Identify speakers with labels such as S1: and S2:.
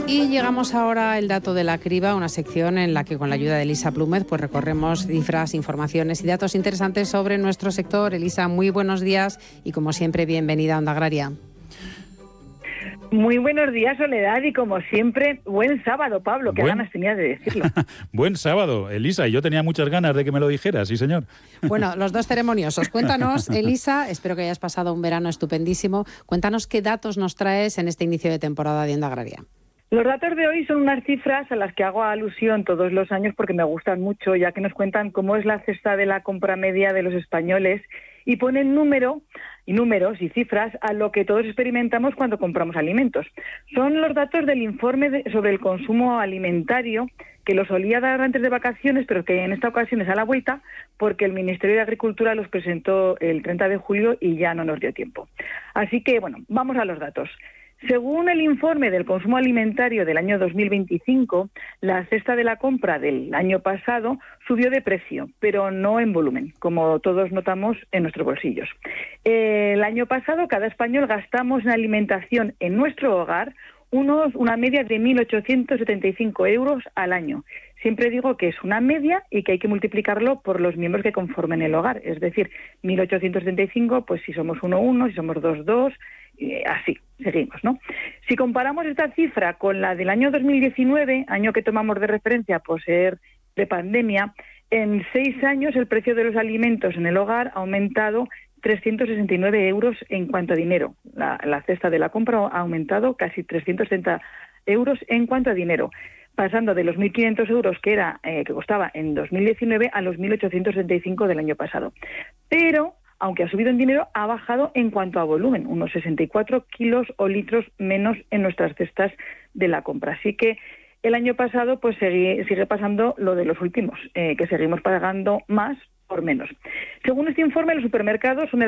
S1: Y llegamos ahora al dato de la criba, una sección en la que con la ayuda de Elisa Plúmez pues recorremos cifras, informaciones y datos interesantes sobre nuestro sector. Elisa, muy buenos días y como siempre bienvenida a Onda Agraria.
S2: Muy buenos días, Soledad, y como siempre, buen sábado, Pablo, qué ganas tenía de decirlo.
S3: Buen sábado, Elisa, y yo tenía muchas ganas de que me lo dijeras, sí señor.
S1: Bueno, los dos ceremoniosos. Cuéntanos, Elisa, espero que hayas pasado un verano estupendísimo, cuéntanos qué datos nos traes en este inicio de temporada de Onda Agraria.
S2: Los datos de hoy son unas cifras a las que hago alusión todos los años porque me gustan mucho, ya que nos cuentan cómo es la cesta de la compra media de los españoles y ponen números y cifras a lo que todos experimentamos cuando compramos alimentos. Son los datos del informe sobre el consumo alimentario que los solía dar antes de vacaciones, pero que en esta ocasión es a la vuelta porque el Ministerio de Agricultura los presentó el 30 de julio y ya no nos dio tiempo. Así que, bueno, vamos a los datos. Según el informe del consumo alimentario del año 2025, la cesta de la compra del año pasado subió de precio, pero no en volumen, como todos notamos en nuestros bolsillos. El año pasado, cada español gastamos en alimentación en nuestro hogar una media de 1.875 euros al año. Siempre digo que es una media y que hay que multiplicarlo por los miembros que conformen el hogar. Es decir, 1.875, pues si somos 1, si somos 2, así, seguimos, ¿no? Si comparamos esta cifra con la del año 2019, año que tomamos de referencia por ser de pandemia, en 6 años el precio de los alimentos en el hogar ha aumentado 369 euros en cuanto a dinero. La cesta de la compra ha aumentado casi 370 euros en cuanto a dinero, pasando de los 1.500 euros que costaba en 2019 a los 1.875 del año pasado. Pero aunque ha subido en dinero, ha bajado en cuanto a volumen, unos 64 kilos o litros menos en nuestras cestas de la compra. Así que el año pasado pues sigue pasando lo de los últimos, que seguimos pagando más por menos. Según este informe, los supermercados son el